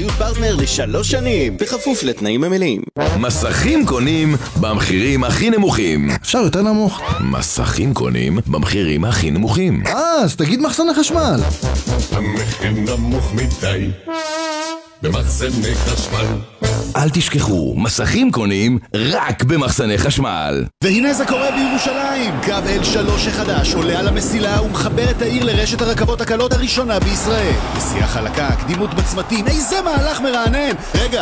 ציוד פרטנר ל3 שנים, בכפוף לתנאים המלאים. מסכים קונים במחירים הכי נמוכים. אפשר יותר נמוך? מסכים קונים במחירים הכי נמוכים. אז תגיד מחסני חשמל. המחיר נמוך מדי במחסני חשמל. אל תשכחו, מסכים קונים רק במחסני חשמל. והנה זה קורה בירושלים. קו L3 החדש עולה על המסילה ומחבר את העיר לרשת הרכבות הקלות הראשונה בישראל. נסיעה חלקה, קדימות בצמתים, איזה מהלך מרענן. רגע,